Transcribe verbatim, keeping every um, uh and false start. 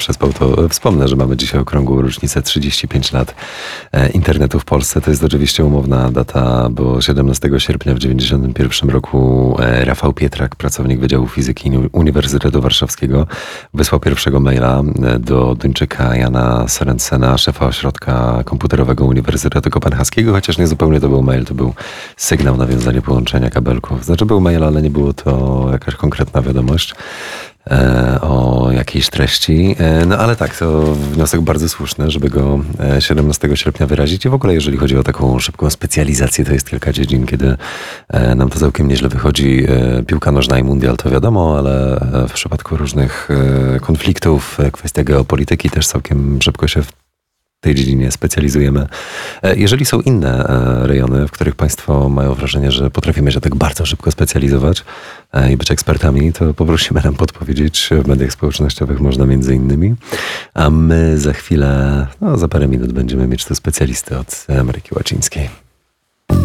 przespał, to wspomnę, że mamy dzisiaj okrągłą rocznicę trzydzieści pięć lat internetu w Polsce. To jest oczywiście umowna data, bo siedemnastego sierpnia w dziewięćdziesiątym pierwszym roku Rafał Pietrak, pracownik Wydziału Fizyki Uniwersytetu Warszawskiego, wysłał pierwszego maila do Duńczyka Jana Sørensena, szefa ośrodka komputerowego Uniwersytetu Kopenhaskiego, chociaż nie zupełnie to był mail, to był sygnał, nawiązanie połączenia kabelków. Znaczy był mail, ale nie było to jakaś konkretna wiadomość e, o jakiejś treści. E, no ale tak, to wniosek bardzo słuszny, żeby go siedemnastego sierpnia wyrazić. I w ogóle jeżeli chodzi o taką szybką specjalizację, to jest kilka dziedzin, kiedy e, nam to całkiem nieźle wychodzi. E, piłka nożna i mundial to wiadomo, ale w przypadku różnych e, konfliktów, e, kwestia geopolityki też całkiem szybko się w w tej dziedzinie specjalizujemy. Jeżeli są inne rejony, w których Państwo mają wrażenie, że potrafimy się tak bardzo szybko specjalizować i być ekspertami, to poprosimy nam podpowiedzieć. W mediach społecznościowych można między innymi. A my za chwilę, no za parę minut będziemy mieć tu specjalistę od Ameryki Łacińskiej.